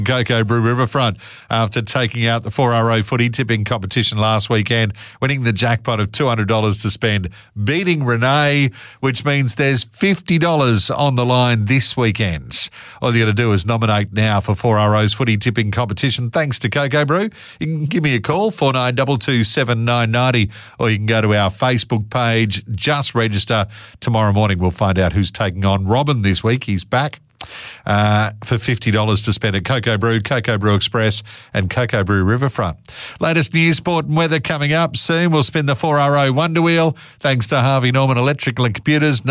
Cocoa Brew Riverfront after taking out the 4RO footy tipping competition last weekend, winning the jackpot of $200 to spend, beating Renee, which means there's $50 on the line this weekend. All you got to do is nominate now for 4RO's footy tipping competition thanks to Cocoa Brew. You can give me a call, 4922 7990, or you can go to our Facebook page. Just register. Tomorrow morning we'll find out who's taking on Robin this week. He's back. For $50 to spend at Cocoa Brew, Cocoa Brew Express and Cocoa Brew Riverfront. Latest news, sport and weather coming up. Soon we'll spin the 4RO Wonder Wheel thanks to Harvey Norman Electrical and Computers.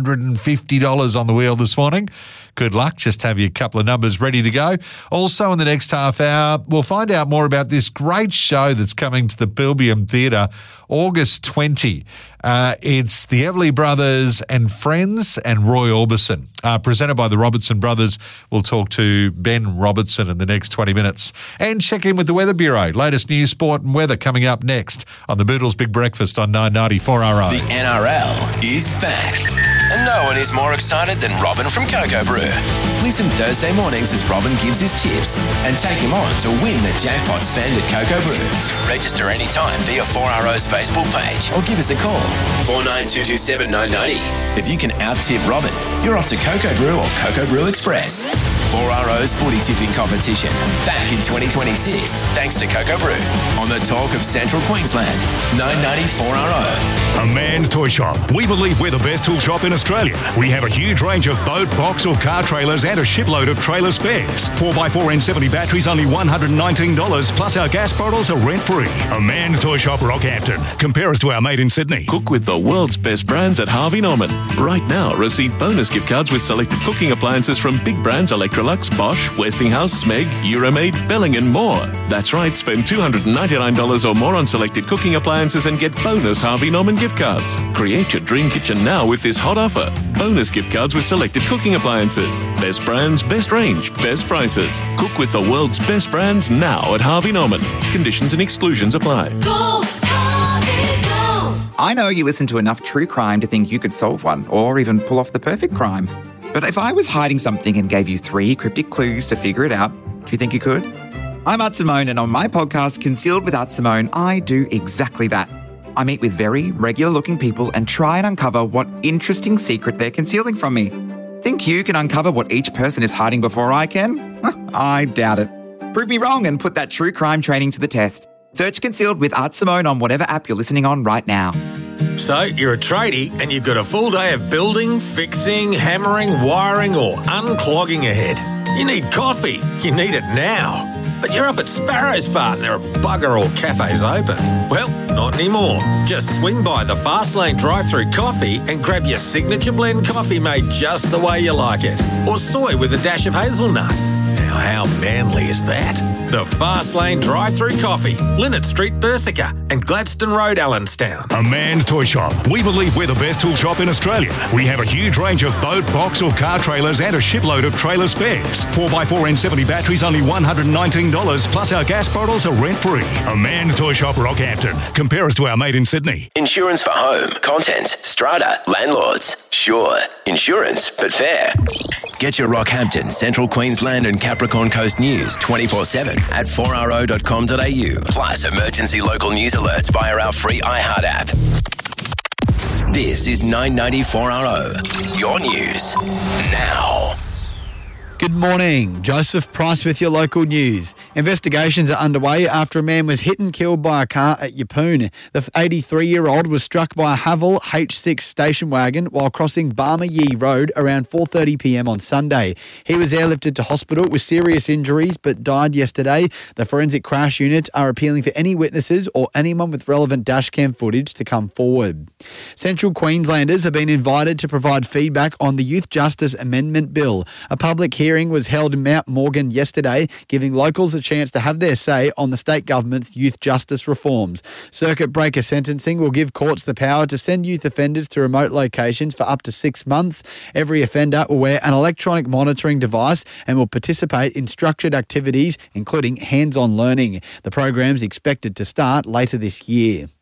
$950 on the wheel this morning. Good luck. Just have your couple of numbers ready to go. Also in the next half hour, we'll find out more about this great show that's coming to the Bilbium Theatre August 20. It's the Everly Brothers and Friends and Roy Orbison. Presented by the Robertson Brothers. We'll talk to Ben Robertson in the next 20 minutes. And check in with the Weather Bureau. Latest news, sport and weather coming up next on the Boodles Big Breakfast on 990 4RO. The NRL is back. And no one is more excited than Robin from Cocoa Brew. Listen Thursday mornings as Robin gives his tips and take him on to win the jackpot spend at Cocoa Brew. Register anytime via 4RO's Facebook page or give us a call, 4922 990. If you can out-tip Robin, you're off to Cocoa Brew or Cocoa Brew Express. 4RO's footy tipping competition back in 2026 thanks to Cocoa Brew on the talk of Central Queensland, 990 4RO. A Man's Toy Shop. We believe we're the best tool shop in Australia. We have a huge range of boat, box or car trailers and a shipload of trailer spares. 4x4 N70 batteries only $119, plus our gas bottles are rent-free. A Man's Toy Shop, Rockhampton. Compare us to our mate in Sydney. Cook with the world's best brands at Harvey Norman. Right now, receive bonus gift cards with selected cooking appliances from big brands Electrolux, Bosch, Westinghouse, Smeg, Euromaid, Belling and more. That's right, spend $299 or more on selected cooking appliances and get bonus Harvey Norman gift cards. Create your dream kitchen now with this hot offer. Bonus gift cards with selected cooking appliances. Best brands, best range, best prices. Cook with the world's best brands now at Harvey Norman. Conditions and exclusions apply. Go, Harvey, go! I know you listen to enough true crime to think you could solve one or even pull off the perfect crime. But if I was hiding something and gave you 3 cryptic clues to figure it out, do you think you could? I'm Art Simone, and on my podcast, Concealed with Art Simone, I do exactly that. I meet with very regular-looking people and try and uncover what interesting secret they're concealing from me. Think you can uncover what each person is hiding before I can? I doubt it. Prove me wrong and put that true crime training to the test. Search Concealed with Art Simone on whatever app you're listening on right now. So, you're a tradie and you've got a full day of building, fixing, hammering, wiring or unclogging ahead. You need coffee. You need it now. But you're up at Sparrow's Farm. There are bugger all cafes open. Well, not anymore. Just swing by the Fastlane drive-thru coffee and grab your signature blend coffee made just the way you like it. Or soy with a dash of hazelnut. Now, how manly is that? The Fastlane drive-thru coffee, Linnet Street, Bersica and Gladstone Road, Allenstown. A Man's Toy Shop. We believe we're the best tool shop in Australia. We have a huge range of boat, box or car trailers and a shipload of trailer spares. 4x4 N70 batteries only $119, plus our gas bottles are rent-free. A Man's Toy Shop, Rockhampton. Compare us to our mate in Sydney. Insurance for home, contents, strata, landlords. Sure, insurance, but fair. Get your Rockhampton, Central Queensland and Capricorn Coast news 24/7 at 4RO.com.au. Plus emergency local news alerts via our free iHeart app. This is 990 4RO. Your news now. Good morning. Joseph Price with your local news. Investigations are underway after a man was hit and killed by a car at Yeppoon. The 83-year-old was struck by a Haval H6 station wagon while crossing Barmer Yee Road around 4:30 p.m. on Sunday. He was airlifted to hospital with serious injuries but died yesterday. The forensic crash unit are appealing for any witnesses or anyone with relevant dashcam footage to come forward. Central Queenslanders have been invited to provide feedback on the Youth Justice Amendment Bill. A public hearing was held in Mount Morgan yesterday, giving locals a chance to have their say on the state government's youth justice reforms. Circuit breaker sentencing will give courts the power to send youth offenders to remote locations for up to 6 months. Every offender will wear an electronic monitoring device and will participate in structured activities, including hands-on learning. The program's expected to start later this year.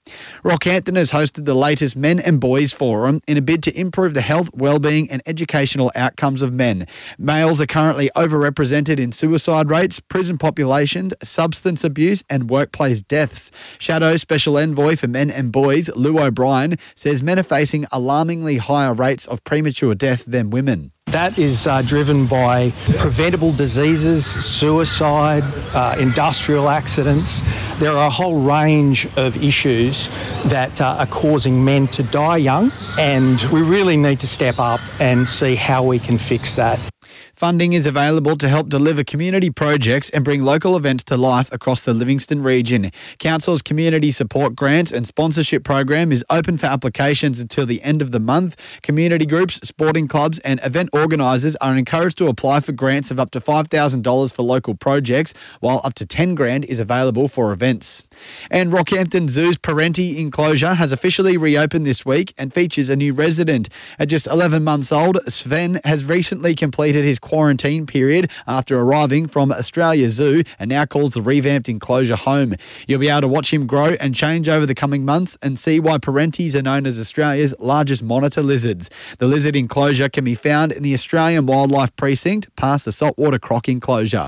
Rockhampton has hosted the latest Men and Boys Forum in a bid to improve the health, well-being and educational outcomes of men. Males are currently overrepresented in suicide rates, prison populations, substance abuse and workplace deaths. Shadow Special Envoy for Men and Boys, Lou O'Brien, says men are facing alarmingly higher rates of premature death than women. That is driven by preventable diseases, suicide, industrial accidents. There are a whole range of issues that are causing men to die young, and we really need to step up and see how we can fix that. Funding is available to help deliver community projects and bring local events to life across the Livingston region. Council's Community Support Grants and Sponsorship Program is open for applications until the end of the month. Community groups, sporting clubs and event organisers are encouraged to apply for grants of up to $5,000 for local projects, while up to $10,000 is available for events. And Rockhampton Zoo's Parenti enclosure has officially reopened this week and features a new resident. At just 11 months old, Sven has recently completed his quarantine period after arriving from Australia Zoo and now calls the revamped enclosure home. You'll be able to watch him grow and change over the coming months and see why Parentis are known as Australia's largest monitor lizards. The lizard enclosure can be found in the Australian Wildlife Precinct past the saltwater croc enclosure.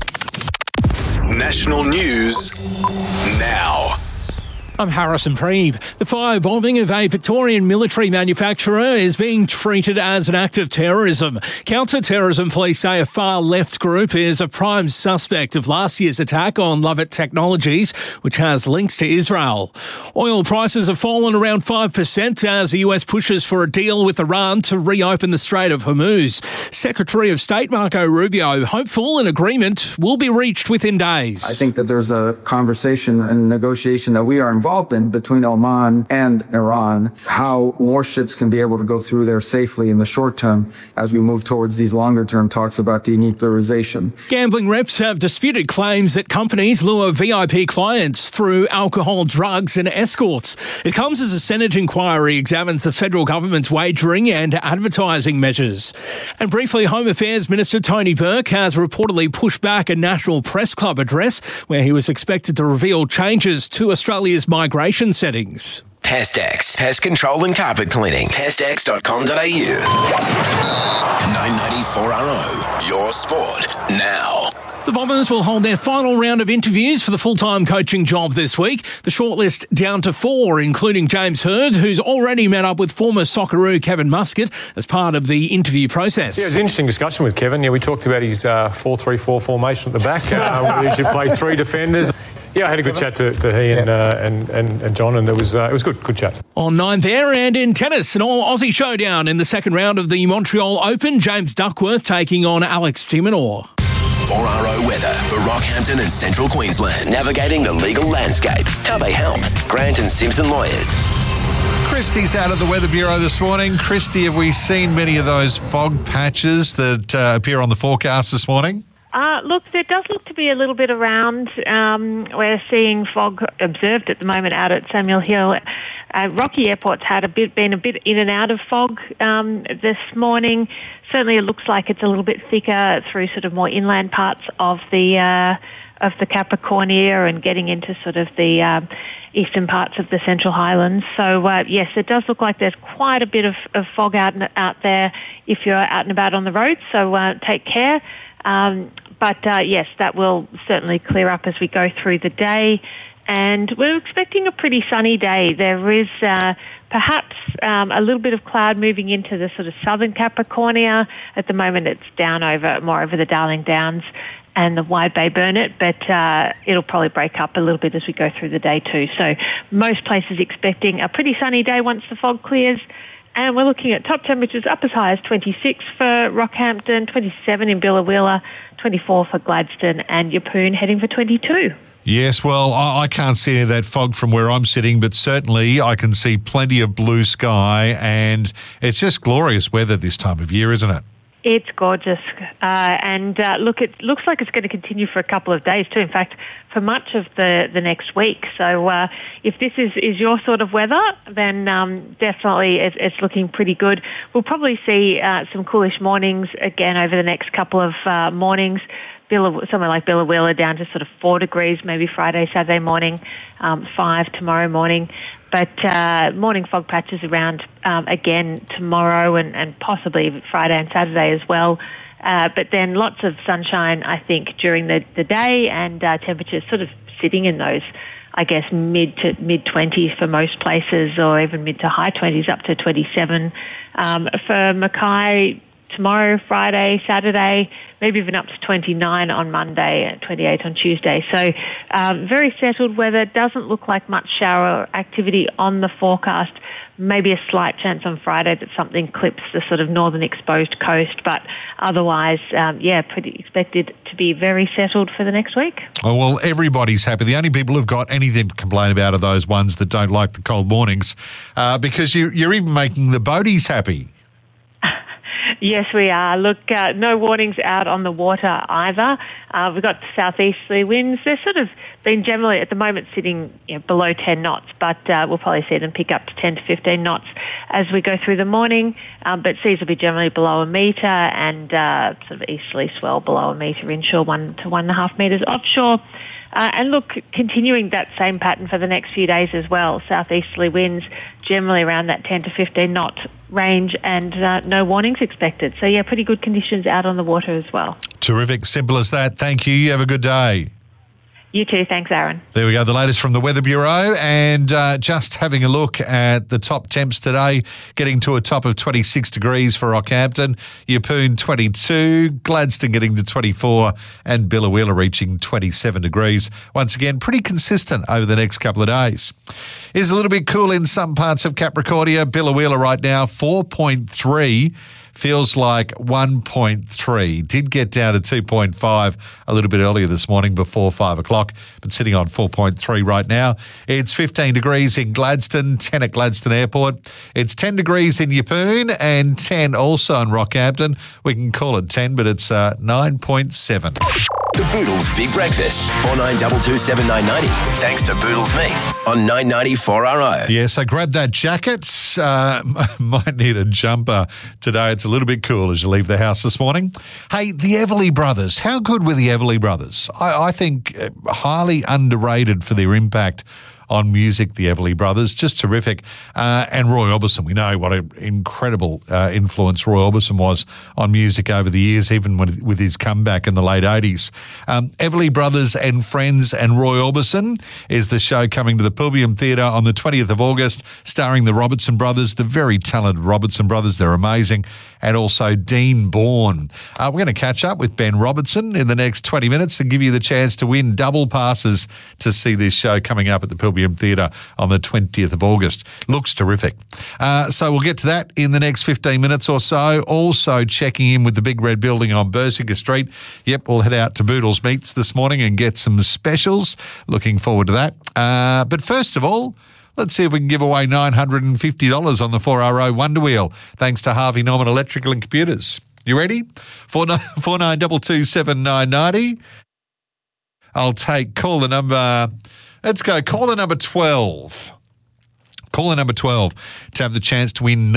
National news now. I'm Harrison Preeve. The firebombing of a Victorian military manufacturer is being treated as an act of terrorism. Counter-terrorism police say a far-left group is a prime suspect of last year's attack on Lovett Technologies, which has links to Israel. Oil prices have fallen around 5% as the US pushes for a deal with Iran to reopen the Strait of Hormuz. Secretary of State Marco Rubio hopeful an agreement will be reached within days. I think that there's a conversation and negotiation that we are involved in between Oman and Iran, how more ships can be able to go through there safely in the short term as we move towards these longer term talks about denuclearization. Gambling reps have disputed claims that companies lure VIP clients through alcohol, drugs and escorts. It comes as a Senate inquiry examines the federal government's wagering and advertising measures. And briefly, Home Affairs Minister Tony Burke has reportedly pushed back a National Press Club address where he was expected to reveal changes to Australia's migration settings. Pestex, pest control and carpet cleaning. Pestex.com.au. 994RO, your sport now. The Bombers will hold their final round of interviews for the full-time coaching job this week. The shortlist down to 4, including James Hird, who's already met up with former Socceroo Kevin Muscat as part of the interview process. Yeah, it was an interesting discussion with Kevin. Yeah, we talked about his 4-3-4 formation at the back, where he should play 3 defenders. Yeah, I had a good chat to he and John, and it was good chat. On 9 there, and in tennis, an all-Aussie showdown in the second round of the Montreal Open. James Duckworth taking on Alex de Minaur. 4RO weather for Rockhampton and Central Queensland. Navigating the legal landscape. How they help. Grant and Simpson Lawyers. Christy's out of the Weather Bureau this morning. Christy, have we seen many of those fog patches that appear on the forecast this morning? Look, there does look to be a little bit around. We're seeing fog observed at the moment out at Samuel Hill. Rocky Airport's been a bit in and out of fog this morning. Certainly, it looks like it's a little bit thicker through sort of more inland parts of the Capricornia and getting into sort of the eastern parts of the Central Highlands. So yes, it does look like there's quite a bit of fog out there if you're out and about on the road. So take care. But yes, that will certainly clear up as we go through the day. And we're expecting a pretty sunny day. There is perhaps a little bit of cloud moving into the sort of southern Capricornia. At the moment, it's down more over the Darling Downs and the Wide Bay Burnett, but it'll probably break up a little bit as we go through the day too. So most places expecting a pretty sunny day once the fog clears. And we're looking at top temperatures up as high as 26 for Rockhampton, 27 in Biloela, 24 for Gladstone, and Yeppoon heading for 22. Yes, well, I can't see any of that fog from where I'm sitting, but certainly I can see plenty of blue sky, and it's just glorious weather this time of year, isn't it? It's gorgeous. Look, it looks like it's going to continue for a couple of days too. In fact, for much of the next week. So if this is your sort of weather, then definitely it's looking pretty good. We'll probably see some coolish mornings again over the next couple of mornings somewhere like Billawheeler down to sort of 4 degrees, maybe Friday, Saturday morning, 5 tomorrow morning. But morning fog patches around again tomorrow and possibly Friday and Saturday as well. But then lots of sunshine, I think, during the day, and temperatures sort of sitting in those, I guess, mid 20s for most places, or even mid to high 20s up to 27. For Mackay, tomorrow, Friday, Saturday, maybe even up to 29 on Monday, 28 on Tuesday. So very settled weather. Doesn't look like much shower activity on the forecast. Maybe a slight chance on Friday that something clips the sort of northern exposed coast, but otherwise, pretty expected to be very settled for the next week. Oh, well, everybody's happy. The only people who've got anything to complain about are those ones that don't like the cold mornings, because you're even making the boaties happy. Yes, we are. Look, no warnings out on the water either. We've got southeasterly winds. They're sort of been generally at the moment sitting below 10 knots, but we'll probably see them pick up to 10 to 15 knots as we go through the morning. But seas will be generally below a metre, and sort of easterly swell below a metre inshore, 1 to 1.5 metres offshore. And look, continuing that same pattern for the next few days as well. Southeasterly winds generally around that 10 to 15 knot range, and no warnings expected. So, pretty good conditions out on the water as well. Terrific. Simple as that. Thank you. You have a good day. You too. Thanks, Aaron. There we go. The latest from the Weather Bureau, and just having a look at the top temps today, getting to a top of 26 degrees for Rockhampton, Yeppoon 22, Gladstone getting to 24, and Billawheeler reaching 27 degrees. Once again, pretty consistent over the next couple of days. It's a little bit cool in some parts of Capricornia. Billawheeler right now, 4.3. Feels like 1.3. Did get down to 2.5 a little bit earlier this morning before 5 o'clock, but sitting on 4.3 right now. It's 15 degrees in Gladstone, 10 at Gladstone Airport. It's 10 degrees in Yeppoon and 10 also in Rockhampton. We can call it 10, but it's 9.7. The Boodles Big Breakfast, 4922 7990. Thanks to Boodles Meats on 990 4RO. Yeah, so grab that jacket. Might need a jumper today. It's a little bit cool as you leave the house this morning. Hey, the Everly Brothers. How good were the Everly Brothers? I think highly underrated for their impact on music, the Everly Brothers. Just terrific. And Roy Orbison, we know what an incredible influence Roy Orbison was on music over the years, even with his comeback in the late 80s. Everly Brothers and Friends and Roy Orbison is the show coming to the Pilbeam Theatre on the 20th of August, starring the Robertson Brothers, the very talented Robertson Brothers. They're amazing. And also Dean Bourne. We're going to catch up with Ben Robertson in the next 20 minutes and give you the chance to win double passes to see this show coming up at the Pilbeam Theatre on the 20th of August. Looks terrific. So we'll get to that in the next 15 minutes or so. Also checking in with the Big Red Building on Bersinger Street. Yep, we'll head out to Boodles Meats this morning and get some specials. Looking forward to that. But first of all, let's see if we can give away $950 on the 4RO Wonder Wheel, thanks to Harvey Norman Electrical and Computers. You ready? 4922 7990. I'll take caller number... Let's go. Caller number 12. Caller number 12 to have the chance to win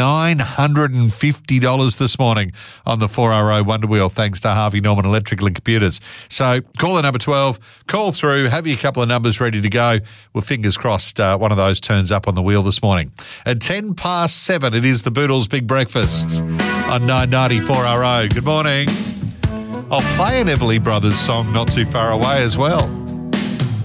$950 this morning on the 4RO Wonder Wheel, thanks to Harvey Norman Electrical and Computers. So caller number 12, call through, have your couple of numbers ready to go. Well, fingers crossed one of those turns up on the wheel this morning. At 7:10, it is the Boodles Big Breakfast on 990 4RO. Good morning. I'll play an Everly Brothers song not too far away as well.